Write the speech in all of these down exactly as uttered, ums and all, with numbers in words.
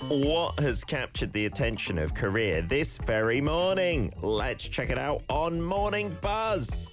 What has captured the attention of Korea this very morning? Let's check it out on Morning Buzz.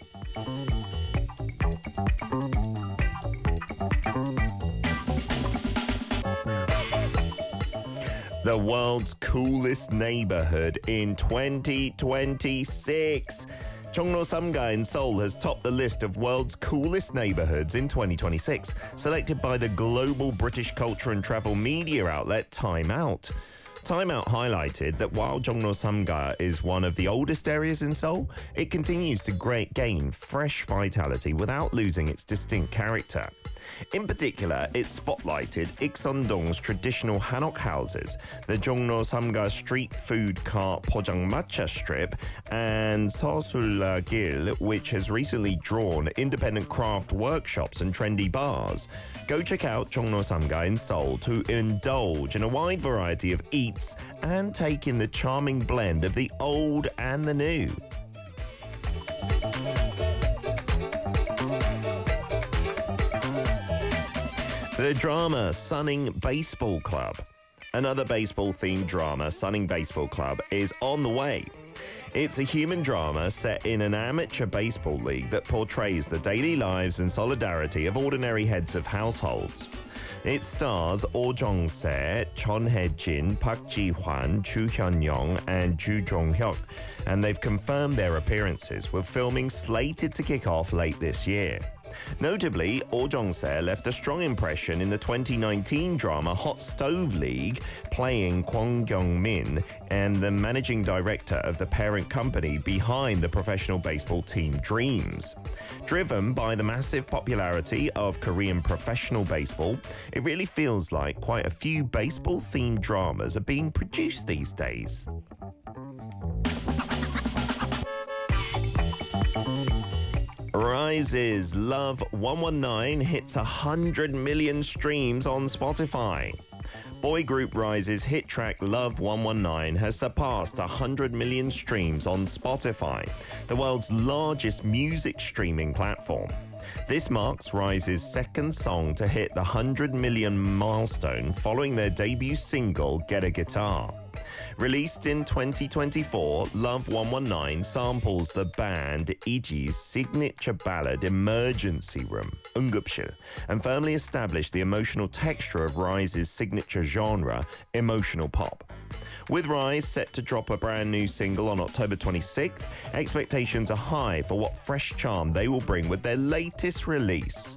The world's coolest neighborhood in twenty twenty-six. Jongno Samga in Seoul has topped the list of world's coolest neighborhoods in twenty twenty-six, selected by the global British culture and travel media outlet Time Out. Time Out highlighted that while Jongno Samga is one of the oldest areas in Seoul, it continues to great gain fresh vitality without losing its distinct character. In particular, it spotlighted Ikseondong's traditional hanok houses, the Jongno Samga street food cart Pojangmatcha strip, and Seosul Gil, which has recently drawn independent craft workshops and trendy bars. Go check out Jongno Samga in Seoul to indulge in a wide variety of eats and take in the charming blend of the old and the new. The drama Sunning Baseball Club. Another baseball-themed drama, Sunning Baseball Club, is on the way. It's a human drama set in an amateur baseball league that portrays the daily lives and solidarity of ordinary heads of households. It stars Oh Jong-se, Chon Hae-jin, Park Ji-hwan, Chu Hyun-young, and Ju Jong-hyuk, and they've confirmed their appearances, with filming slated to kick off late this year. Notably, Oh Jong-se left a strong impression in the twenty nineteen drama Hot Stove League, playing Kwon Kyung-min and the managing director of the parent company behind the professional baseball team Dreams. Driven by the massive popularity of Korean professional baseball, it really feels like quite a few baseball-themed dramas are being produced these days. Rise's Love one one nine hits one hundred million streams on Spotify. Boy group Rise's hit track Love one one nine has surpassed one hundred million streams on Spotify, the world's largest music streaming platform. This marks Rise's second song to hit the one hundred million milestone following their debut single Get a Guitar. Released in twenty twenty-four, Love one one nine samples the band Iji's signature ballad Emergency Room, 응급실, and firmly established the emotional texture of Rise's signature genre, emotional pop. With Rise set to drop a brand new single on October twenty-sixth, expectations are high for what fresh charm they will bring with their latest release.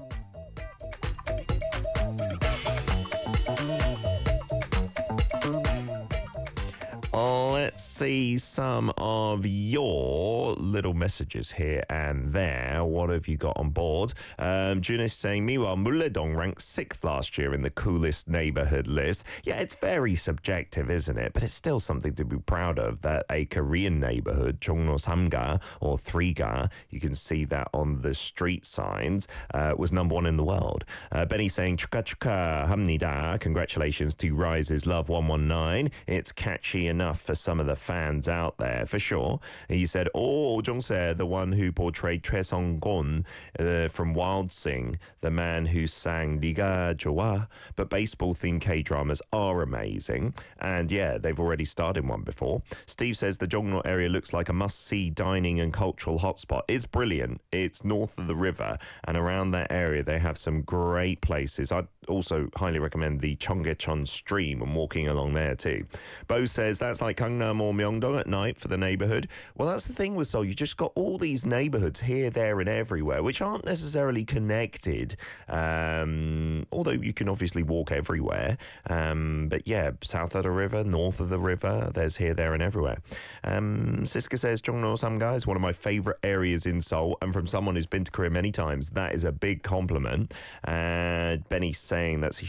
Let's see some of your little messages here and there. What have you got on board? Um, Junice saying, meanwhile, Muledong ranked sixth last year in the coolest neighborhood list. Yeah, it's very subjective, isn't it? But it's still something to be proud of, that a Korean neighborhood, Jongno Samga or Threega, you can see that on the street signs, uh, was number one in the world. Uh, Benny saying, chuka chuka hamnida. Congratulations to Rise's Love one one nine. It's catchy enough for some of the fans out there, for sure. He said, oh, Jong-se, the one who portrayed Choi Song-gon uh, from Wild Sing, the man who sang Niga Joa. But baseball-themed K-dramas are amazing. And yeah, they've already starred in one before. Steve says the Jongno area looks like a must-see dining and cultural hotspot. It's brilliant. It's north of the river, and around that area they have some great places. I'd also highly recommend the Cheonggyecheon stream and walking along there too. Bo says that's like Gangnam or Myeongdong at night for the neighborhood. Well, that's the thing with Seoul. You just got all these neighborhoods here, there, and everywhere, which aren't necessarily connected. Um, although you can obviously walk everywhere. Um, but yeah, south of the river, north of the river, there's here, there, and everywhere. Um, Siska says Jongno Samga is one of my favorite areas in Seoul, and from someone who's been to Korea many times, that is a big compliment. Uh, Benny saying that's a